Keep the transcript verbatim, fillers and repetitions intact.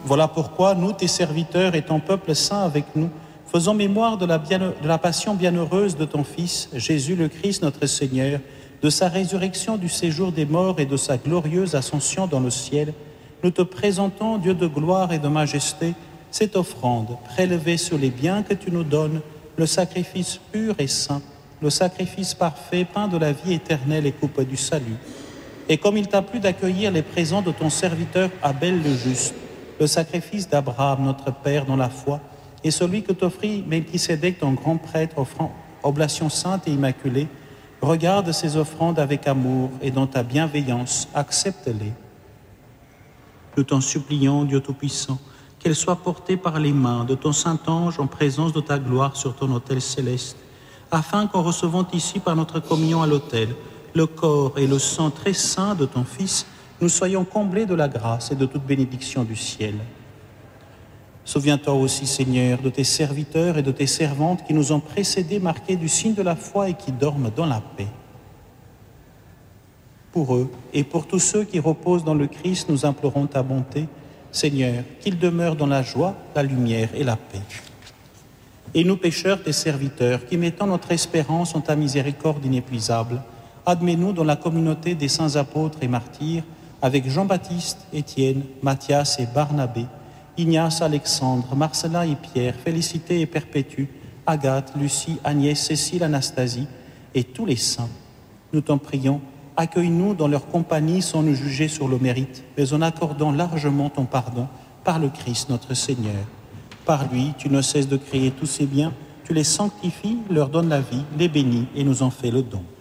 Voilà pourquoi nous, tes serviteurs et ton peuple saint avec nous, faisons mémoire de la, bien, de la passion bienheureuse de ton Fils, Jésus le Christ notre Seigneur, de sa résurrection du séjour des morts et de sa glorieuse ascension dans le ciel. Nous te présentons, Dieu de gloire et de majesté, cette offrande prélevée sur les biens que tu nous donnes, le sacrifice pur et saint, le sacrifice parfait, pain de la vie éternelle et coupe du salut. Et comme il t'a plu d'accueillir les présents de ton serviteur Abel le juste, le sacrifice d'Abraham, notre Père dans la foi, et celui que t'offrit Melchisédek, ton grand prêtre, offrant oblation sainte et immaculée, regarde ces offrandes avec amour et dans ta bienveillance, accepte-les. Nous t'en supplions, Dieu Tout-Puissant, qu'elles soient portées par les mains de ton Saint-Ange en présence de ta gloire sur ton autel céleste, afin qu'en recevant ici par notre communion à l'autel, le corps et le sang très saints de ton Fils, nous soyons comblés de la grâce et de toute bénédiction du ciel. Souviens-toi aussi, Seigneur, de tes serviteurs et de tes servantes qui nous ont précédés, marqués du signe de la foi et qui dorment dans la paix. Pour eux et pour tous ceux qui reposent dans le Christ, nous implorons ta bonté, Seigneur, qu'ils demeurent dans la joie, la lumière et la paix. Et nous, pécheurs, tes serviteurs, qui mettons notre espérance en ta miséricorde inépuisable, admets-nous dans la communauté des saints apôtres et martyrs, avec Jean-Baptiste, Étienne, Matthias et Barnabé, Ignace, Alexandre, Marcellin et Pierre, Félicité et Perpétue, Agathe, Lucie, Agnès, Cécile, Anastasie et tous les saints. Nous t'en prions, accueille-nous dans leur compagnie sans nous juger sur le mérite, mais en accordant largement ton pardon par le Christ notre Seigneur. Par lui, tu ne cesses de créer tous ces biens, tu les sanctifies, leur donnes la vie, les bénis et nous en fais le don.